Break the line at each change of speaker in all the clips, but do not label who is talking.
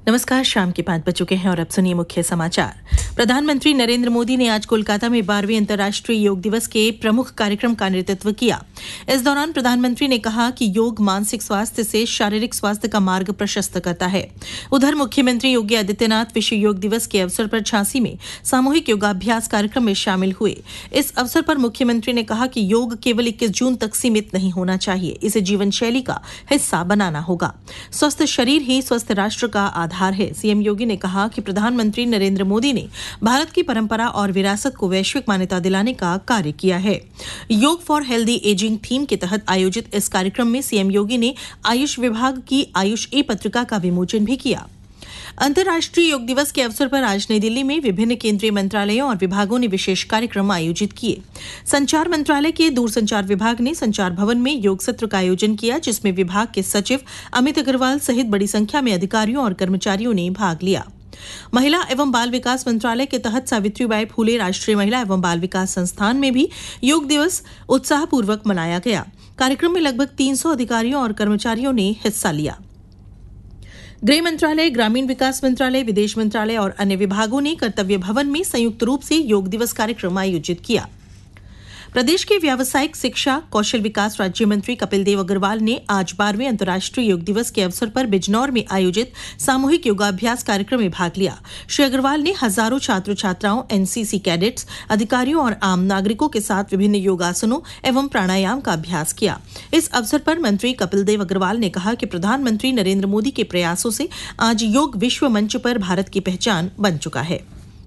नमस्कार, शाम के 5 बज चुके हैं और अब सुनिए मुख्य समाचार। प्रधानमंत्री नरेंद्र मोदी ने आज कोलकाता में 12वें अंतर्राष्ट्रीय योग दिवस के प्रमुख कार्यक्रम का नेतृत्व किया। इस दौरान प्रधानमंत्री ने कहा कि योग मानसिक स्वास्थ्य से शारीरिक स्वास्थ्य का मार्ग प्रशस्त करता है। उधर मुख्यमंत्री योगी आदित्यनाथ विश्व योग दिवस के अवसर पर झांसी में सामूहिक योगाभ्यास कार्यक्रम में शामिल हुए। इस अवसर पर मुख्यमंत्री ने कहा कि योग केवल 21 जून तक सीमित नहीं होना चाहिए, इसे जीवन शैली का हिस्सा बनाना होगा। स्वस्थ शरीर ही स्वस्थ राष्ट्र का आधार है। सीएम योगी ने कहा कि प्रधानमंत्री नरेंद्र मोदी ने भारत की परंपरा और विरासत को वैश्विक मान्यता दिलाने का कार्य किया है। योग फॉर हेल्दी एजिंग थीम के तहत आयोजित इस कार्यक्रम में सीएम योगी ने आयुष विभाग की आयुष ई-पत्रिका का विमोचन भी किया। अंतर्राष्ट्रीय योग दिवस के अवसर पर आज नई दिल्ली में विभिन्न केंद्रीय मंत्रालयों और विभागों ने विशेष कार्यक्रम आयोजित किए। संचार मंत्रालय के दूरसंचार विभाग ने संचार भवन में योग सत्र का आयोजन किया, जिसमें विभाग के सचिव अमित अग्रवाल सहित बड़ी संख्या में अधिकारियों और कर्मचारियों ने भाग लिया। महिला एवं बाल विकास मंत्रालय के तहत सावित्रीबाई फूले राष्ट्रीय महिला एवं बाल विकास संस्थान में भी योग दिवस उत्साहपूर्वक मनाया गया। कार्यक्रम में लगभग 300 अधिकारियों और कर्मचारियों ने हिस्सा लिया। गृह मंत्रालय, ग्रामीण विकास मंत्रालय, विदेश मंत्रालय और अन्य विभागों ने कर्तव्य भवन में संयुक्त रूप से योग दिवस कार्यक्रम आयोजित किया। प्रदेश के व्यावसायिक शिक्षा कौशल विकास राज्य मंत्री कपिल देव अग्रवाल ने आज 12वें अंतर्राष्ट्रीय योग दिवस के अवसर पर बिजनौर में आयोजित सामूहिक योगाभ्यास कार्यक्रम में भाग लिया। श्री अग्रवाल ने हजारों छात्र छात्राओं, एनसीसी कैडेट्स, अधिकारियों और आम नागरिकों के साथ विभिन्न योगासनों एवं प्राणायाम का अभ्यास किया। इस अवसर पर मंत्री कपिल देव अग्रवाल ने कहा कि प्रधानमंत्री नरेंद्र मोदी के प्रयासों से आज योग विश्व मंच पर भारत की पहचान बन चुका है।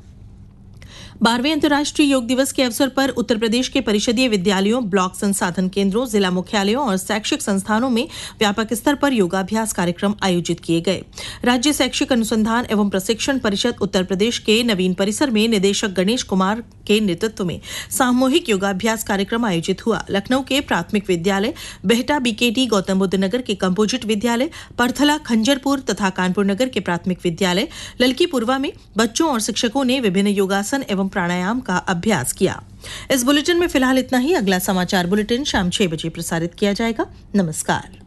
12वें अंतर्राष्ट्रीय योग दिवस के अवसर पर उत्तर प्रदेश के परिषदीय विद्यालयों, ब्लॉक संसाधन केंद्रों, जिला मुख्यालयों और शैक्षिक संस्थानों में व्यापक स्तर पर योगाभ्यास कार्यक्रम आयोजित किए गए। राज्य शैक्षिक अनुसंधान एवं प्रशिक्षण परिषद उत्तर प्रदेश के नवीन परिसर में निदेशक गणेश कुमार के नेतृत्व में सामूहिक योगाभ्यास कार्यक्रम आयोजित हुआ। लखनऊ के प्राथमिक विद्यालय, बेहटा बीकेटी, गौतम बुद्ध नगर के कंपोजिट विद्यालय, परथला, खंजरपुर तथा कानपुर नगर के प्राथमिक विद्यालय ललकीपुरवा में बच्चों और शिक्षकों ने विभिन्न योगासन एवं प्राणायाम का अभ्यास किया। इस बुलेटिन में फिलहाल इतना ही। अगला समाचार बुलेटिन शाम 6 बजे प्रसारित किया जाएगा। नमस्कार।